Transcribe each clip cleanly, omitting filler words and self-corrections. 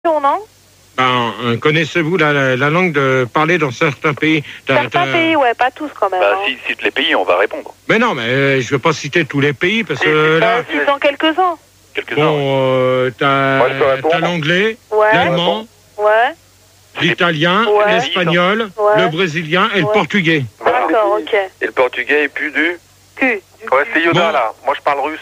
non? Ben, connaissez-vous la langue de parler dans certains pays? Certains pays, ouais, pas tous quand même. Bah, si cite les pays, on va répondre. Mais non, mais je veux pas citer tous les pays parce que là. Ils sont quelques-uns. Bon, t'as l'anglais, l'allemand, l'italien, l'espagnol, le brésilien et le portugais. D'accord, ok. Et le portugais est plus du Q. Ouais, c'est Yoda là. Moi je parle russe.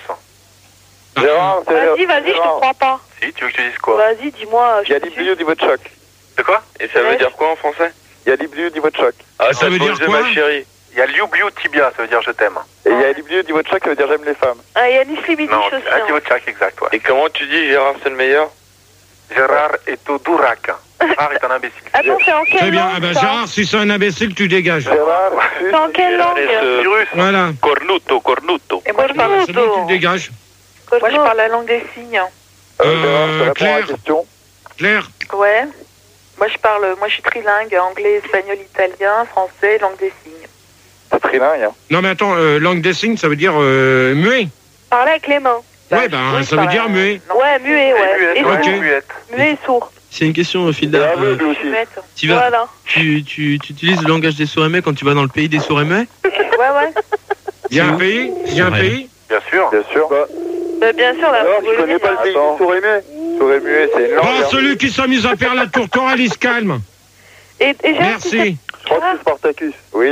Vas-y, je te crois pas. Si, tu veux que je te dise quoi? Vas-y, dis-moi. Il y a l'Ibliu d'Ivotchok. De quoi? Et ça veut dire quoi en français? Il y a l'Ibliu d'Ivotchok. Ah, ça veut dire quoi? Ma chérie. Il y a Liubliu Tibia, ça veut dire je t'aime. Et il y a l'Ibliu d'Ivotchok, ça veut dire j'aime les femmes. Ah, il y a Nislibidish aussi. Tivotchak, exact, ouais. Et comment tu dis Gérard c'est le meilleur? Gérard est au Dourac. Gérard est un imbécile. Attends, c'est en quelle langue? Très bien, ah ben, Gérard, si c'est un imbécile, tu dégages. Gérard, c'est en quelle langue? Russe. Voilà. Cornuto. Et moi, je parle C'est bon, tu dégages. Moi, je parle la langue des signes. Gérard, je te réponds à la Claire. question. Claire. Ouais. Moi, je suis trilingue, anglais, espagnol, italien, français, langue des signes. C'est trilingue, hein. Non, mais attends, langue des signes, ça veut dire muet. Parler avec les mains. Ouais, ben, ça veut dire muet. Ouais, muet, ouais. Et Ok. sourd. Muet et sourd. C'est une question, C'est Fildar. aveugle aussi. Tu vas, Voilà. tu utilises le langage des sourds et muets quand tu vas dans le pays des sourds et muets? Ouais. Il y a un pays? Il y a un pays? Bien sûr. Bien sûr. Bah, bien sûr, la Alors, tu connais pas le pays du sourd et muet? Sourd et muet, c'est une langue. Bon, celui qui s'amuse à faire la tourterelle, il se calme. Et Gérard, Merci. Je crois que c'est Spartacus. Oui.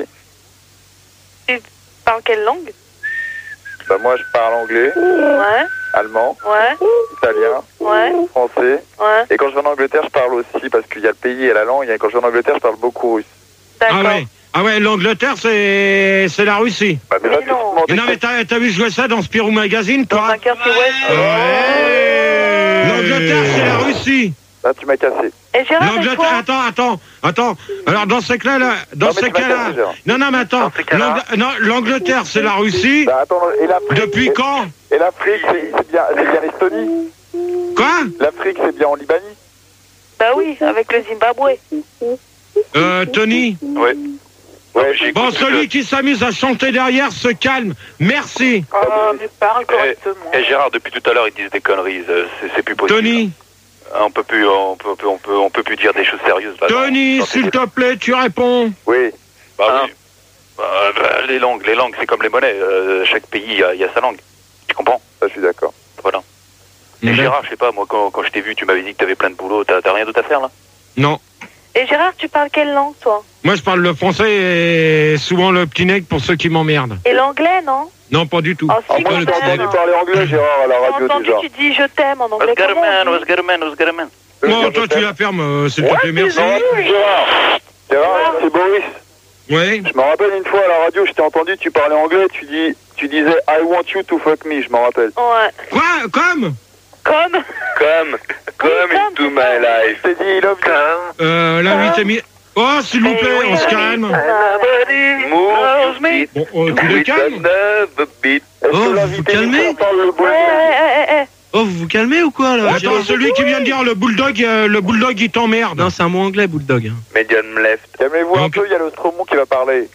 tu parles quelle langue? Bah, moi, je parle anglais, Ouais, allemand, italien, français. ouais. Et quand je vais en Angleterre, je parle aussi, parce qu'il y a le pays et la langue, et quand je vais en Angleterre, je parle beaucoup russe. D'accord. Ah ouais, l'Angleterre, c'est la Russie. Bah, déjà, Mais tu non. te demandes- Non, mais t'as vu jouer ça dans Spirou Magazine, Dans toi? un quartier ouest. Ouais. L'Angleterre, c'est la Russie. Là, tu m'as cassé. Et Gérard, c'est L'Angleterre, toi? attends. Alors, dans ces cas-là, Non, mais tu m'as cassé, Gérard. non, mais attends. Dans ces cas-là. L'Angleterre, c'est la Russie. Bah, attends, et l'Afrique. Depuis quand? Et l'Afrique, c'est bien l'Estonie. Quoi? L'Afrique, c'est bien en Libanie. Bah oui, avec le Zimbabwe. Tony? Ouais. Ouais, Bon, celui qui s'amuse à chanter derrière se calme. Merci. Oh, mais parle correctement. Et Gérard, depuis tout à l'heure, ils disent des conneries. C'est plus possible. Tony? On peut plus dire des choses sérieuses. Là, Tony, dans s'il te plaît, tu réponds. Oui. Bah oui. Les langues, c'est comme les monnaies. Chaque pays, il y a sa langue. Tu comprends? Ça, je suis d'accord. Voilà. Et Gérard, je sais pas, moi, quand je t'ai vu, tu m'avais dit que t'avais plein de boulot. T'as rien d'autre à faire, là? Non. Et Gérard, tu parles quelle langue, toi? Moi, je parle le français et souvent le petit nègre pour ceux qui m'emmerdent. Et l'anglais, non? Non, pas du tout. Oh, Ah, si, moi, quand je t'ai même. entendu parler anglais, Gérard, à la J'ai radio, entendu, déjà. tu dis je t'aime en anglais. Comment on dit? Bon, toi, tu la fermes, s'il te plaît, merci. Gérard, c'est Boris. Oui. Je me rappelle une fois à la radio, je t'ai entendu, tu parlais anglais, tu disais I want you to fuck me, je m'en rappelle. Ouais. Quoi? Comme? Come into my life. Je t'ai dit, il love you. L'invité mis... Oh, s'il vous plaît, on se calme. Bon, tu les calmes? Est-ce Oh, que vous l'invité calmez mystère parle le bruit? Oh, vous vous calmez ou quoi, là? Attends, celui qui vient de dire le bulldog, il t'emmerde. Non, c'est un mot anglais, bulldog. Medium left. Calmez-vous un Donc- peu, il y a le Stromon qui va parler.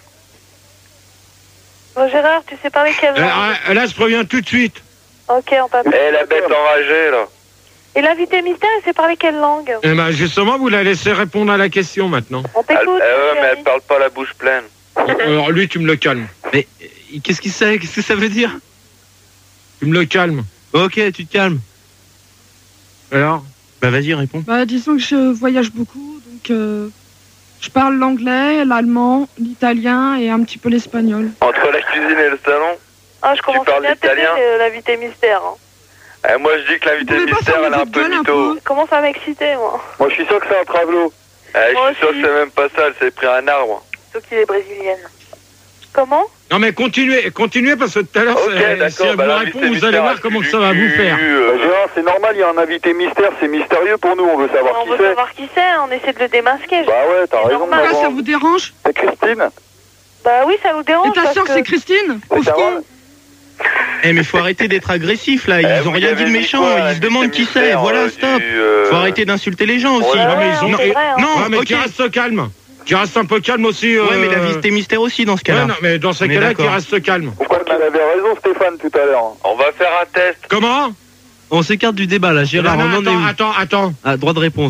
Bon, Gérard, tu sais parler quelle langue? Là, je préviens tout de suite. Ok, on passe. Eh, la bête enragée, là. Et l'invité mystère, il sait parler quelle langue? Eh ben, justement, vous la laissez répondre à la question maintenant. On t'écoute. Ouais, mais chérie. elle parle pas la bouche pleine. Alors, lui, tu me le calmes. Mais qu'est-ce qu'il sait? Qu'est-ce que ça veut dire? Tu me le calmes. Ok, tu te calmes. Alors? Bah vas-y, réponds. Bah, disons que je voyage beaucoup, donc je parle l'anglais, l'allemand, l'italien et un petit peu l'espagnol. Entre la cuisine et le salon. Ah, je commence parles bien à t'aider, l'italien l'invité mystère. Hein. Moi, je dis que l'invité Vous pouvez pas mystère, fermer elle est un votre peu gueule un mytho. peu? Je commence à m'exciter, moi. Moi, je suis sûr que c'est un travelo. Je Moi suis sûr que aussi. c'est même pas ça, elle s'est pris un arbre. Surtout qu'il est brésilienne. Comment? Non, mais continuez parce que tout à l'heure, Ok, si d'accord, elle bah, vous l'invité répond, vous mystère, allez voir elle comment pue ça va du vous faire. cul, Gérard, c'est normal, il y a un invité mystère, c'est mystérieux pour nous, on veut savoir On qui veut c'est. savoir qui c'est, on essaie de le démasquer. Bah ouais, t'as C'est raison. normal. Pourquoi ça maman. vous dérange? C'est Christine. Bah oui, ça nous dérange. Et ta parce sœur, que- c'est Christine? Pauvre ça va con. Eh, mais faut arrêter d'être agressif, là. Ils vous ont rien avez dit de dit méchant. quoi, Ils se demandent qui c'est. mystère, Voilà, stop. Faut arrêter d'insulter les gens aussi. Ouais, Ouais, mais ils ont... c'est vrai, hein. Non, Ouais, mais ok. qui reste calme. Qui reste un peu calme aussi. Ouais, mais l'invité mystère aussi, dans ce cas-là. Ouais, non, mais dans ces On est cas-là, qui d'accord. reste calme. Pourquoi il avait raison, Stéphane, tout à l'heure. On va faire un test. Comment? On s'écarte du débat là, Gérard, Non, on en est où? attends. Ah, droit de réponse.